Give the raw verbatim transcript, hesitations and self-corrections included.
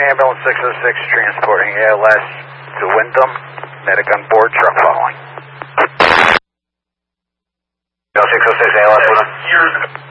ambulance six oh six transporting A L S to Wyndham. Medic on board, truck following. six oh six A L S, Wyndham.